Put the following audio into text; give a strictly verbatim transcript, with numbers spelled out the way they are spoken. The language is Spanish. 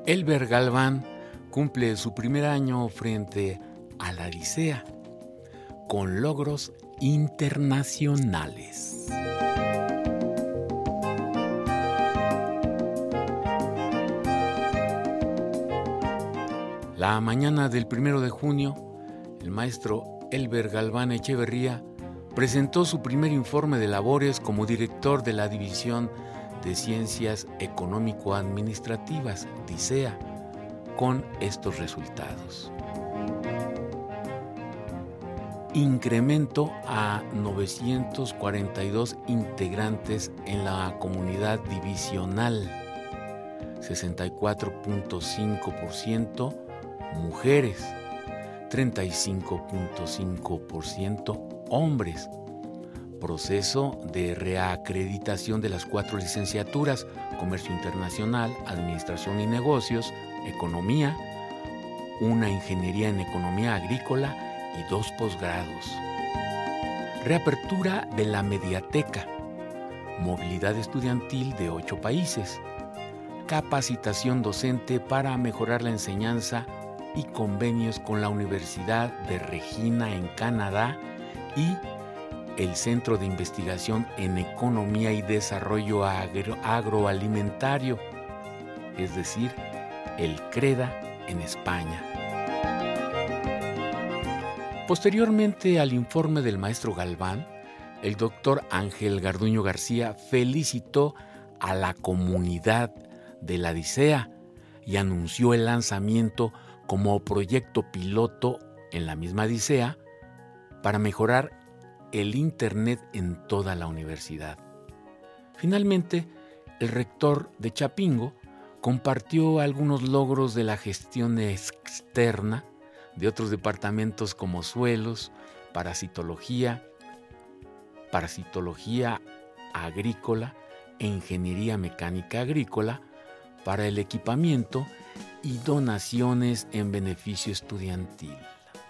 Elber Galván cumple su primer año frente a la Dicea con logros internacionales. La mañana del primero de junio, el maestro Elber Galván Echeverría presentó su primer informe de labores como director de la División de Ciencias Económico-Administrativas, Dicea, con estos resultados. Incremento a novecientos cuarenta y dos integrantes en la comunidad divisional, sesenta y cuatro punto cinco por ciento mujeres, treinta y cinco punto cinco por ciento hombres. Proceso de reacreditación de las cuatro licenciaturas: Comercio Internacional, Administración y Negocios, Economía, una Ingeniería en Economía Agrícola y dos posgrados. Reapertura de la Mediateca, movilidad estudiantil de ocho países, capacitación docente para mejorar la enseñanza y convenios con la Universidad de Regina en Canadá y el Centro de Investigación en Economía y Desarrollo Agro- Agroalimentario, es decir, el CREDA en España. Posteriormente al informe del maestro Galván, el doctor Ángel Garduño García felicitó a la comunidad de la Dicea y anunció el lanzamiento como proyecto piloto en la misma Dicea para mejorar el Internet en toda la universidad. Finalmente, el rector de Chapingo compartió algunos logros de la gestión externa de otros departamentos como suelos, parasitología, parasitología agrícola e ingeniería mecánica agrícola para el equipamiento y donaciones en beneficio estudiantil.